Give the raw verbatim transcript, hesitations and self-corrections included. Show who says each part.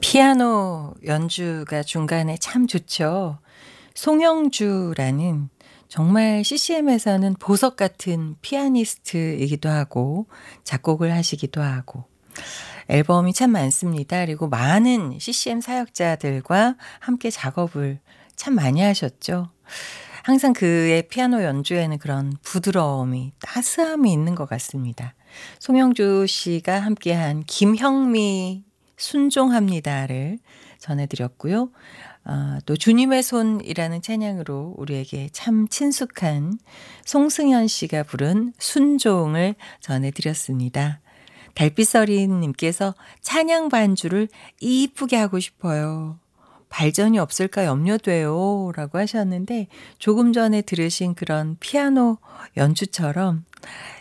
Speaker 1: 피아노 연주가 중간에 참 좋죠. 송영주라는 정말 씨씨엠에서는 보석 같은 피아니스트이기도 하고 작곡을 하시기도 하고 앨범이 참 많습니다. 그리고 많은 씨씨엠 사역자들과 함께 작업을 참 많이 하셨죠. 항상 그의 피아노 연주에는 그런 부드러움이 따스함이 있는 것 같습니다. 송영주 씨가 함께한 김형미 순종합니다를 전해드렸고요. 아, 또 주님의 손이라는 찬양으로 우리에게 참 친숙한 송승현 씨가 부른 순종을 전해드렸습니다. 달빛서리님께서 찬양 반주를 이쁘게 하고 싶어요. 발전이 없을까 염려돼요. 라고 하셨는데 조금 전에 들으신 그런 피아노 연주처럼